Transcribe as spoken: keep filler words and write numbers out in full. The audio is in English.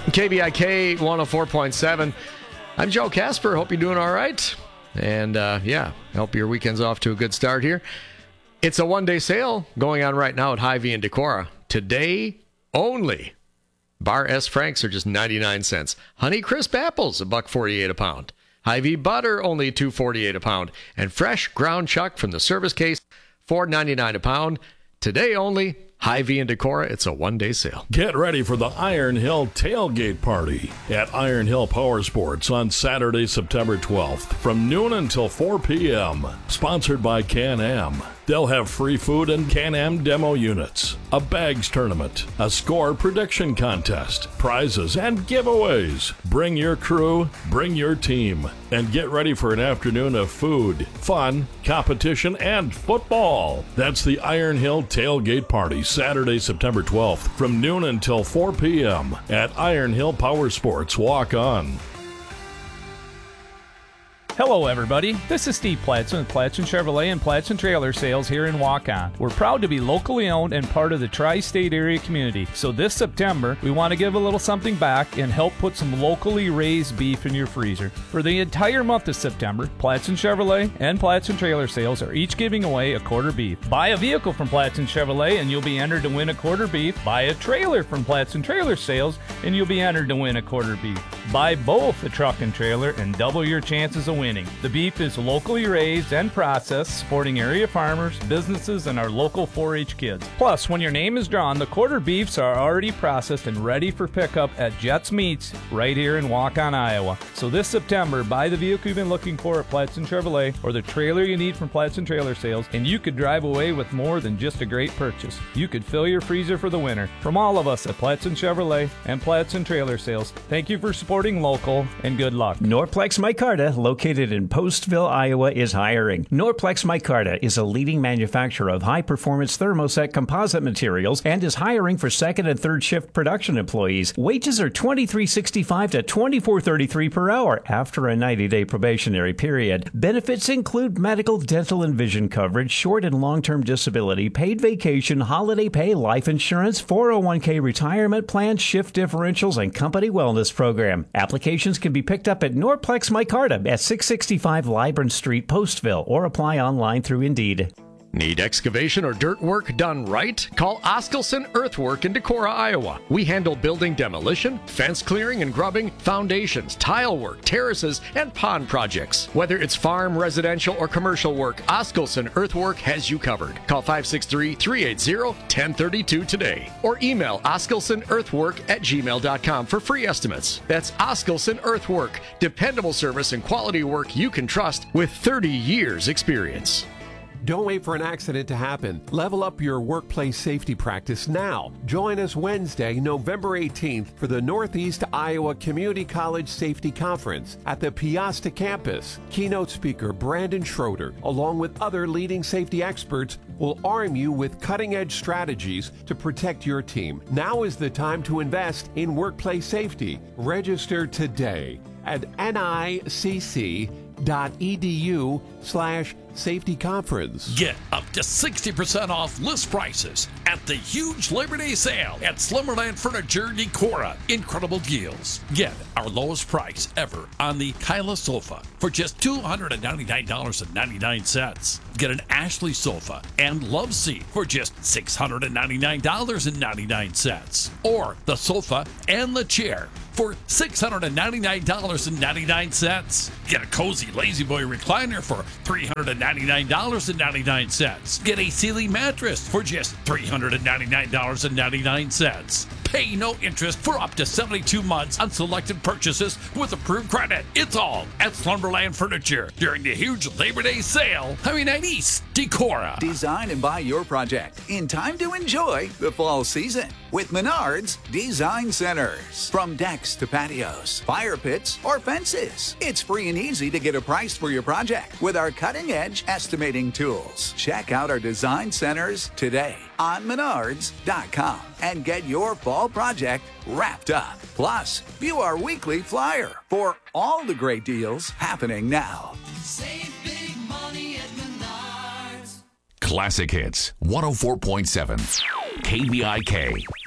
K B I K one oh four point seven. I'm Joe Casper. Hope you're doing all right. And, uh, yeah, hope your weekend's off to a good start here. It's a one-day sale going on right now at Hy-Vee and Decorah. Today only. Bar S. Franks are just ninety-nine cents. Honey Crisp apples, a buck forty-eight a pound. Hy-Vee butter, only two forty-eight a pound. And fresh ground chuck from the service case, four ninety-nine a pound. Today only. Hy-Vee and Decorah, it's a one-day sale. Get ready for the Iron Hill Tailgate Party at Iron Hill Power Sports on Saturday, September twelfth from noon until four p.m. Sponsored by Can-Am. They'll have free food and Can-Am demo units, a bags tournament, a score prediction contest, prizes, and giveaways. Bring your crew, bring your team, and get ready for an afternoon of food, fun, competition, and football. That's the Iron Hill Tailgate Party, Saturday, September twelfth, from noon until four p.m. at Iron Hill Power Sports. Walk on. Hello, everybody. This is Steve Platson with Platson Chevrolet and Platson Trailer Sales here in Waukon. We're proud to be locally owned and part of the tri-state area community. So this September, we want to give a little something back and help put some locally raised beef in your freezer. For the entire month of September, Platson Chevrolet and Platson Trailer Sales are each giving away a quarter beef. Buy a vehicle from Platson Chevrolet and you'll be entered to win a quarter beef. Buy a trailer from Platson Trailer Sales and you'll be entered to win a quarter beef. Buy both a truck and trailer and double your chances of winning. The beef is locally raised and processed, supporting area farmers, businesses, and our local four H kids. Plus, when your name is drawn, the quarter beefs are already processed and ready for pickup at Jets Meats right here in Waukon, Iowa. So this September, buy the vehicle you've been looking for at Platson Chevrolet or the trailer you need from Platson Trailer Sales, and you could drive away with more than just a great purchase. You could fill your freezer for the winter. From all of us at Platson Chevrolet and Platson Trailer Sales, thank you for supporting local, and good luck. Norplex Micarta, located in Postville, Iowa, is hiring. Norplex Micarta is a leading manufacturer of high-performance thermoset composite materials and is hiring for second and third shift production employees. Wages are twenty-three sixty-five to twenty-four thirty-three per hour after a ninety-day probationary period. Benefits include medical, dental, and vision coverage, short and long-term disability, paid vacation, holiday pay, life insurance, four oh one k retirement plan, shift differentials, and company wellness program. Applications can be picked up at Norplex Micarta at six sixty-five Libron Street, Postville, or apply online through Indeed. Need excavation or dirt work done right? Call Oskelson Earthwork in Decorah, Iowa. We handle building demolition, fence clearing and grubbing, foundations, tile work, terraces, and pond projects. Whether it's farm, residential, or commercial work, Oskelson Earthwork has you covered. Call five six three, three eight zero, one zero three two today or email oskelsonearthwork at gmail dot com for free estimates. That's Oskelson Earthwork, dependable service and quality work you can trust with thirty years experience. Don't wait for an accident to happen. Level up your workplace safety practice now. Join us Wednesday, November eighteenth for the Northeast Iowa Community College Safety Conference at the Piasta campus. Keynote speaker Brandon Schroeder, along with other leading safety experts, will arm you with cutting-edge strategies to protect your team. Now is the time to invest in workplace safety. Register today at nicc dot edu slash safety conference. Get up to sixty percent off list prices at the huge Labor Day sale at Slumberland Furniture Decorah. Incredible deals. Get our lowest price ever on the Kyla sofa for just two hundred ninety-nine dollars and ninety-nine cents. Get an Ashley sofa and love seat for just six hundred ninety-nine dollars and ninety-nine cents. Or the sofa and the chair for six hundred ninety-nine dollars and ninety-nine cents. Get a cozy Lazy Boy recliner for three hundred ninety-nine dollars and ninety-nine cents. Get a Sealy mattress for just three hundred ninety-nine dollars and ninety-nine cents. Pay no interest for up to seventy-two months on selected purchases with approved credit. It's all at Slumberland Furniture during the huge Labor Day sale. Highway nine East, Decorah. Design and buy your project in time to enjoy the fall season with Menards Design Centers. From decks to patios, fire pits, or fences, it's free and easy to get a price for your project with our cutting-edge estimating tools. Check out our design centers today on menards dot com and get your fall project wrapped up. Plus, view our weekly flyer for all the great deals happening now. Save big money at Menards. Classic Hits one oh four point seven K B I K.